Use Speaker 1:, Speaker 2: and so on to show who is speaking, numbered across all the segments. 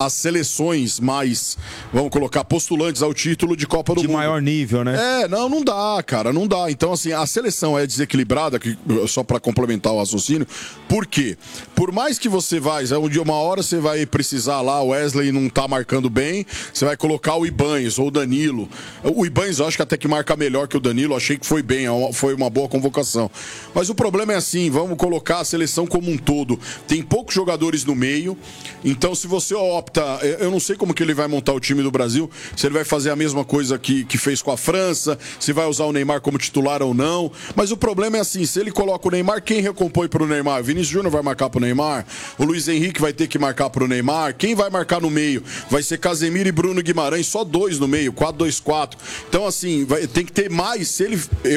Speaker 1: as seleções mais, vamos colocar, postulantes ao título de Copa do Mundo.
Speaker 2: De maior nível, né?
Speaker 1: Não dá, cara, não dá. Então, assim, a seleção é desequilibrada, só para complementar o raciocínio. Por quê? Por mais que você vai, uma hora você vai precisar lá, o Wesley não tá marcando bem, você vai colocar o Ibanez ou o Danilo. O Ibanez eu acho que até que marca melhor que o Danilo, achei que foi bem, foi uma boa convocação. Mas o problema é assim, vamos colocar a seleção como um todo. Tem poucos jogadores no meio, então se você opta, eu não sei como que ele vai montar o time do Brasil, se ele vai fazer a mesma coisa que fez com a França, se vai usar o Neymar como titular ou não, mas o problema é assim, se ele coloca o Neymar, quem recompõe pro Neymar? Vinícius Júnior vai marcar pro Neymar, o Luiz Henrique vai ter que marcar pro Neymar, quem vai marcar no meio? Vai ser Casemiro e Bruno Guimarães, só dois no meio, 4-2-4. Então assim, tem que ter mais, se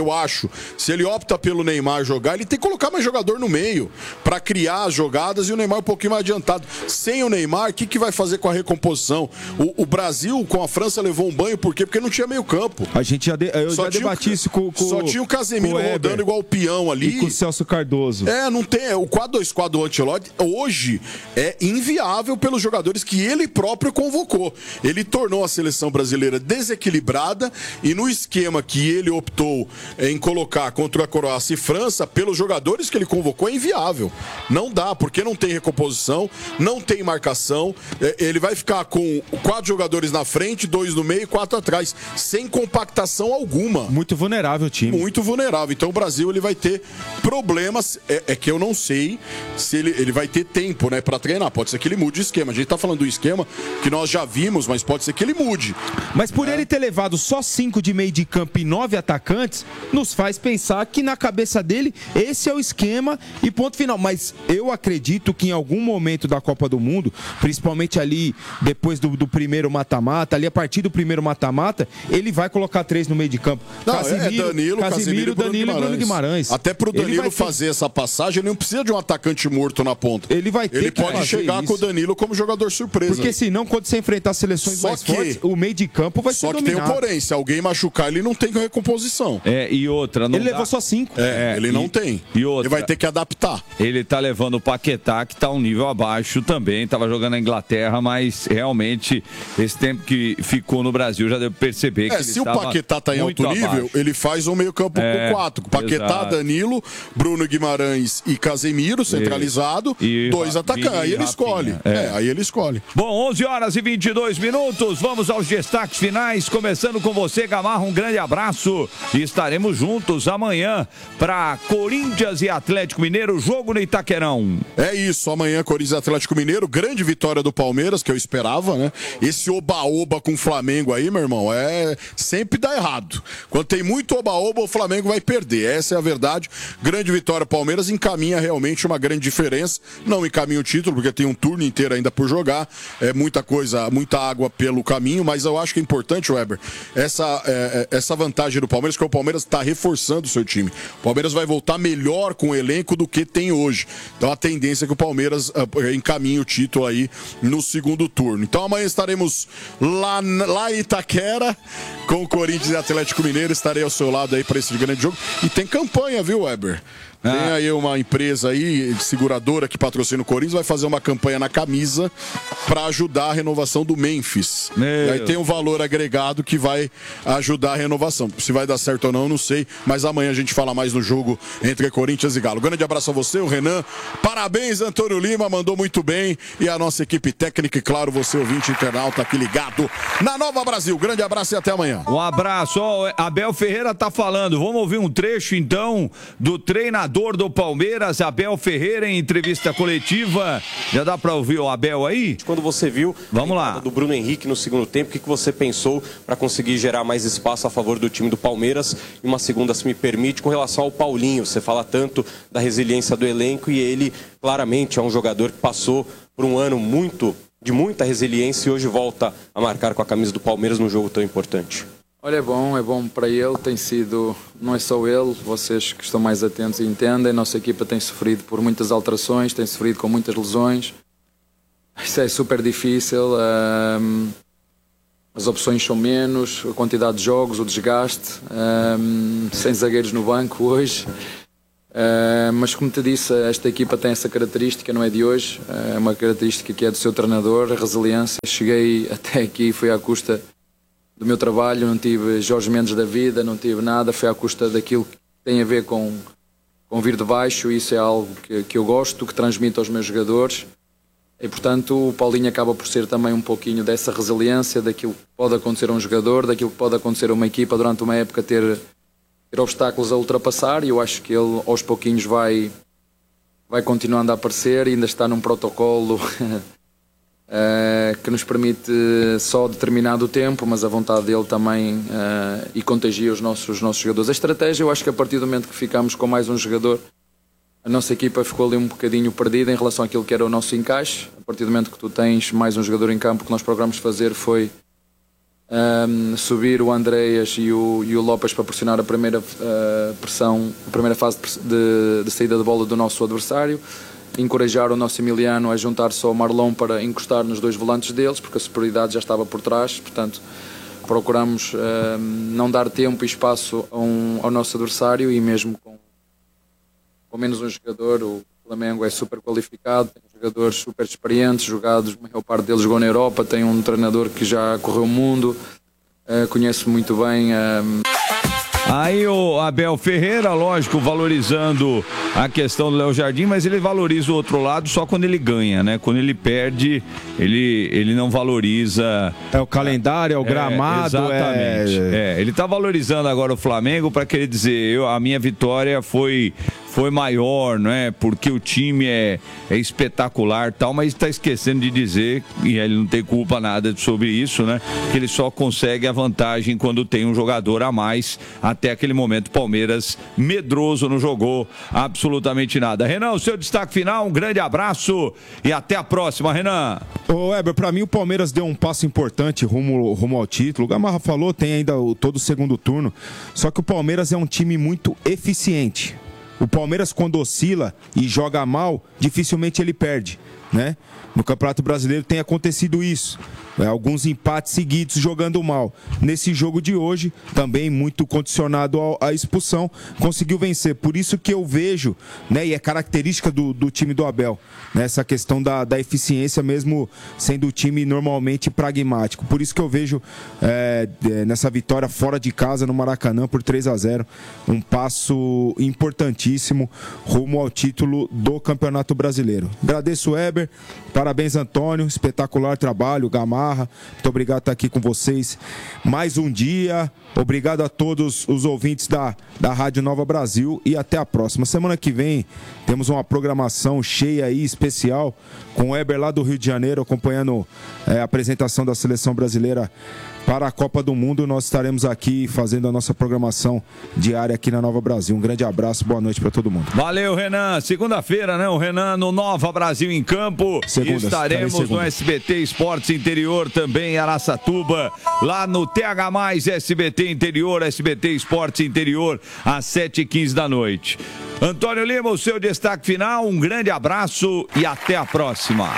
Speaker 1: ele opta pelo Neymar jogar, ele tem que colocar mais jogador no meio, pra criar as jogadas e o Neymar um pouquinho mais adiantado. Sem o Neymar, o que vai fazer com a recomposição? O Brasil com a França levou um banho, por quê? Porque não tinha meio campo.
Speaker 2: Eu já debati isso com
Speaker 1: só tinha o Casemiro rodando igual o peão ali.
Speaker 2: E com o Celso Cardoso.
Speaker 1: Não tem. O 4-2-4 do Ancelotti hoje é inviável pelos jogadores que ele próprio convocou. Ele tornou a seleção brasileira desequilibrada e no esquema que ele optou em colocar contra a Croácia e França, pelos jogadores que ele convocou, é inviável. Não dá, porque não tem recomposição, não tem marcação. Ele vai ficar com 4 jogadores na frente, 2 no meio e 4 atrás, sem compactação alguma.
Speaker 2: Muito vulnerável o time.
Speaker 1: Muito vulnerável. Então o Brasil ele vai ter problemas. É que eu não sei se ele vai ter tempo, né, para treinar. Pode ser que ele mude o esquema. A gente tá falando do esquema que nós já vimos, mas pode ser que ele mude.
Speaker 2: Mas por ele ter levado só 5 de meio de campo e 9 atacantes, nos faz pensar que na cabeça dele esse é o esquema e ponto final. Mas eu acredito que em algum momento da Copa do Mundo, principalmente ali depois do primeiro mata-mata, ali a partir do primeiro mata-mata, ele vai colocar 3 no meio de campo.
Speaker 1: Não, Casemiro,
Speaker 2: Danilo e Bruno Guimarães.
Speaker 1: Até pro Danilo fazer essa passagem, ele não precisa de um atacante morto na ponta.
Speaker 2: Ele vai ter
Speaker 1: Ele pode chegar com o Danilo como jogador surpresa.
Speaker 2: Porque senão, quando você enfrentar seleções mais fortes, o meio de campo vai ser dominado.
Speaker 1: Só que tem um porém, se alguém machucar, ele não tem recomposição.
Speaker 3: E outra...
Speaker 2: Ele levou só 5.
Speaker 1: Ele não tem.
Speaker 3: E outra,
Speaker 1: ele vai ter que adaptar.
Speaker 3: Ele tá levando o Paquetá, que tá um nível abaixo também, tava jogando na Inglaterra, mas realmente esse tempo que ficou no Brasil já deu pra perceber que ele
Speaker 1: se o Paquetá tá em alto nível, ele faz um meio campo com 4. Paquetá, exato. Danilo, Bruno Guimarães e Casemiro, centralizado, e 2 atacantes. Aí ele escolhe. Aí ele escolhe.
Speaker 3: Bom, 11h22. Vamos aos destaques finais, começando com você, Gamarra, um grande abraço e estaremos juntos amanhã para Corinthians e Atlético Mineiro, jogo no Itaquerão.
Speaker 1: É isso, amanhã Corinthians e Atlético Mineiro, grande vitória do Palmeiras, que eu esperava, né? Esse oba-oba com o Flamengo aí, meu irmão, sempre dá errado. Quando tem muito oba-oba, o Flamengo vai perder, essa é a verdade. Grande vitória, Palmeiras encaminha realmente uma grande diferença, não encaminha o título, porque tem um turno inteiro ainda por jogar, muita coisa, muita água pelo caminho, mas eu acho que é importante, Weber, essa vantagem do Palmeiras, que o Palmeiras está reforçando o seu time. O Palmeiras vai voltar melhor com o elenco do que tem hoje. Então a tendência é que o Palmeiras encaminhe o título aí no segundo turno. Então amanhã estaremos lá em Itaquera com o Corinthians e Atlético Mineiro. Estarei ao seu lado aí para esse grande jogo. E tem campanha, viu, Weber? Tem aí uma empresa aí, seguradora, que patrocina o Corinthians, vai fazer uma campanha na camisa para ajudar a renovação do Memphis. E aí tem um valor agregado que vai ajudar a renovação. Se vai dar certo ou não, eu não sei. Mas amanhã a gente fala mais no jogo entre Corinthians e Galo. Grande abraço a você, o Renan. Parabéns, Antônio Lima, mandou muito bem. E a nossa equipe técnica e, claro, você, ouvinte internauta aqui ligado na Nova Brasil. Grande abraço e até amanhã.
Speaker 3: Um abraço. Abel Ferreira tá falando. Vamos ouvir um trecho, então, do treinador do Palmeiras, Abel Ferreira, em entrevista coletiva. Já dá para ouvir o Abel aí?
Speaker 4: Quando você viu
Speaker 3: Vamos lá.
Speaker 4: do Bruno Henrique no segundo tempo, o que você pensou para conseguir gerar mais espaço a favor do time do Palmeiras? E uma segunda, se me permite, com relação ao Paulinho. Você fala tanto da resiliência do elenco e ele claramente é um jogador que passou por um ano de muita resiliência e hoje volta a marcar com a camisa do Palmeiras num jogo tão importante.
Speaker 5: Olha, é bom para ele, tem sido, não é só ele, vocês que estão mais atentos e entendem, a nossa equipa tem sofrido por muitas alterações, tem sofrido com muitas lesões, isso é super difícil, as opções são menos, a quantidade de jogos, o desgaste, sem zagueiros no banco hoje, Mas como te disse, esta equipa tem essa característica, não é de hoje, é uma característica que é do seu treinador, a resiliência. Cheguei até aqui, foi à custa do meu trabalho, não tive Jorge Mendes da vida, não tive nada, foi à custa daquilo que tem a ver com vir de baixo, e isso é algo que eu gosto, que transmito aos meus jogadores. E portanto o Paulinho acaba por ser também um pouquinho dessa resiliência, daquilo que pode acontecer a um jogador, daquilo que pode acontecer a uma equipa durante uma época ter obstáculos a ultrapassar, e eu acho que ele aos pouquinhos vai continuando a aparecer e ainda está num protocolo que nos permite só determinado tempo, mas a vontade dele também e contagia os nossos jogadores. A estratégia, eu acho que a partir do momento que ficamos com mais um jogador, a nossa equipa ficou ali um bocadinho perdida em relação àquilo que era o nosso encaixe. A partir do momento que tu tens mais um jogador em campo, o que nós procuramos fazer foi subir o Andreas e o Lopes para pressionar a primeira pressão, a primeira fase de saída de bola do nosso adversário, encorajar o nosso Emiliano a juntar-se ao Marlon para encostar nos dois volantes deles, porque a superioridade já estava por trás. Portanto, procuramos não dar tempo e espaço ao nosso adversário, e mesmo com menos um jogador, o Flamengo é super qualificado, tem jogadores super experientes, jogados, a maior parte deles jogou na Europa, tem um treinador que já correu o mundo, conhece muito bem.
Speaker 3: Aí o Abel Ferreira, lógico, valorizando a questão do Léo Jardim, mas ele valoriza o outro lado só quando ele ganha, né? Quando ele perde, ele não valoriza.
Speaker 2: É o calendário, é o gramado.
Speaker 3: Exatamente. Ele tá valorizando agora o Flamengo para querer dizer, a minha vitória foi maior, não é? Porque o time é espetacular, tal, mas está esquecendo de dizer, e ele não tem culpa nada sobre isso, né? Que ele só consegue a vantagem quando tem um jogador a mais. Até aquele momento, o Palmeiras medroso, não jogou absolutamente nada. Renan, o seu destaque final, um grande abraço e até a próxima, Renan.
Speaker 2: Ô, Weber, pra mim o Palmeiras deu um passo importante rumo ao título. O Gamarra falou, tem ainda todo o segundo turno, só que o Palmeiras é um time muito eficiente. O Palmeiras, quando oscila e joga mal, dificilmente ele perde, né? No Campeonato Brasileiro tem acontecido isso. Alguns empates seguidos jogando mal. Nesse jogo de hoje, também muito condicionado à expulsão, conseguiu vencer. Por isso que eu vejo, né, e é característica do time do Abel, né, essa questão da eficiência, mesmo sendo o time normalmente pragmático. Por isso que eu vejo nessa vitória fora de casa no Maracanã por 3-0, um passo importantíssimo rumo ao título do Campeonato Brasileiro. Agradeço o Weber, parabéns Antônio, espetacular trabalho, Gamarra. Muito obrigado por estar aqui com vocês mais um dia. Obrigado a todos os ouvintes da Rádio Nova Brasil e até a próxima. Semana que vem temos uma programação cheia aí, especial, com o Weber lá do Rio de Janeiro, acompanhando a apresentação da Seleção Brasileira para a Copa do Mundo. Nós estaremos aqui fazendo a nossa programação diária aqui na Nova Brasil. Um grande abraço, boa noite para todo mundo.
Speaker 3: Valeu, Renan. Segunda-feira, né? O Renan no Nova Brasil em Campo. Estaremos no SBT Esportes Interior também, em Araçatuba, lá no TH+, SBT Interior, SBT Esportes Interior, às 7h15 da noite. Antônio Lima, o seu destaque final, um grande abraço e até a próxima.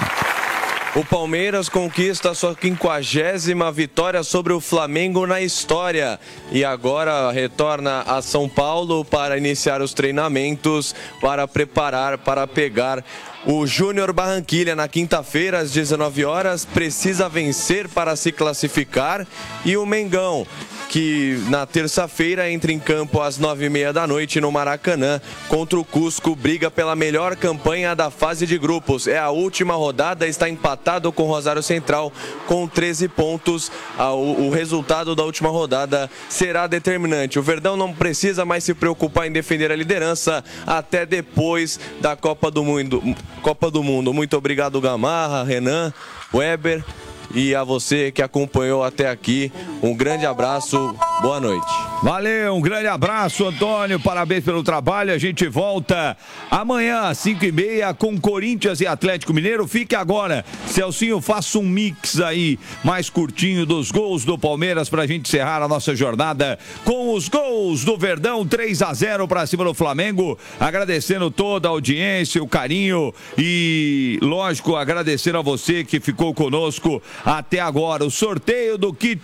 Speaker 6: O Palmeiras conquista a sua 50ª vitória sobre o Flamengo na história e agora retorna a São Paulo para iniciar os treinamentos, para preparar, para pegar o Júnior Barranquilla na quinta-feira às 19 horas. Precisa vencer para se classificar, e o Mengão, que na terça-feira entra em campo às 9h30 da noite no Maracanã contra o Cusco, briga pela melhor campanha da fase de grupos. É a última rodada, está empatado com o Rosário Central com 13 pontos. O resultado da última rodada será determinante. O Verdão não precisa mais se preocupar em defender a liderança até depois da Copa do Mundo. Muito obrigado, Gamarra, Renan, Weber. E a você que acompanhou até aqui, um grande abraço, boa noite.
Speaker 3: Valeu, um grande abraço, Antônio, parabéns pelo trabalho. A gente volta amanhã às 5h30 com Corinthians e Atlético Mineiro. Fique agora, Celcinho, faça um mix aí mais curtinho dos gols do Palmeiras pra gente encerrar a nossa jornada com os gols do Verdão, 3-0 pra cima do Flamengo. Agradecendo toda a audiência, o carinho e, lógico, agradecendo a você que ficou conosco até agora. O sorteio do kit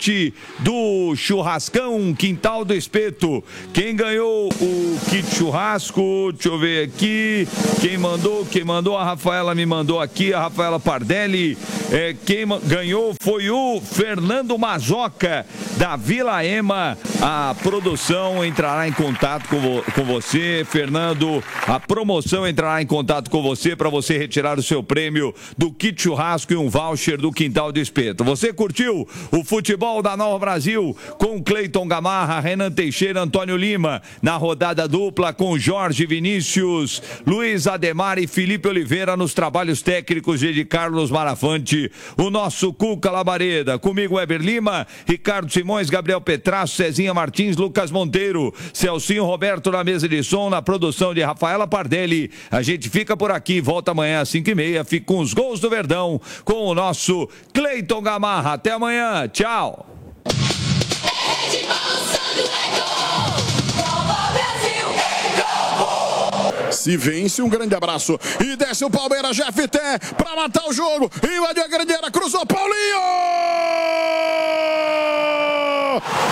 Speaker 3: do Churrascão, Quintal do Espeto. Quem ganhou o kit churrasco? Deixa eu ver aqui. Quem mandou? A Rafaela me mandou aqui, a Rafaela Pardelli. Quem ganhou foi o Fernando Mazoca, da Vila Ema. A produção entrará em contato com você, Fernando. A promoção entrará em contato com você para você retirar o seu prêmio do kit churrasco e um voucher do Quintal do Espeto. Você curtiu o futebol da Nova Brasil com Cleiton Gamarra, Renan Teixeira, Antônio Lima, na rodada dupla com Jorge Vinícius, Luiz Ademar e Felipe Oliveira nos trabalhos técnicos de Carlos Marafante, o nosso Cuca Labareda, comigo Weber Lima, Ricardo Simões, Gabriel Petrasso, Cezinha Martins, Lucas Monteiro, Celcinho Roberto na mesa de som, na produção de Rafaela Pardelli. A gente fica por aqui, volta amanhã às 5h30, fica com os gols do Verdão, com o nosso Cleiton Gamarra. Até amanhã, tchau!
Speaker 1: Se vence, um grande abraço. E desce o Palmeiras, GFT, pra matar o jogo. Invadiu a grande área, cruzou Paulinho!